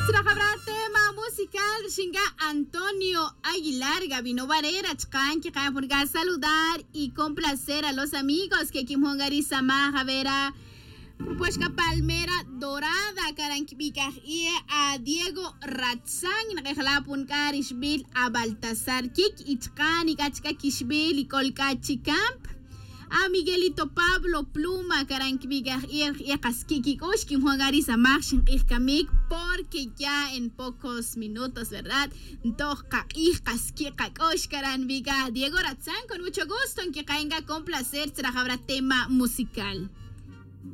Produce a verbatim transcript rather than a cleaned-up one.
Habrá tema musical Shinga Antonio Aguilar, Gabino Varera, Chkan, que cae por saludar y complacer a los amigos que Kim Hongari Samaja Vera, Pupueshka Palmera Dorada, Karankibika y a Diego Ratzang, Nakajala Punkar Ishbil, a Baltasar Kik, Ichkan, y Kachka Kishbil, y Kolkachi Camp. A Miguelito Pablo Pluma, Karankibigah y Kaskiki Oshkim Juangaris a Marshin Kamik, porque ya en pocos minutos, ¿verdad? Toca y Kaskika Oshkaran Viga Diego Ratzán, con mucho gusto en que caiga con placer, será habrá tema musical.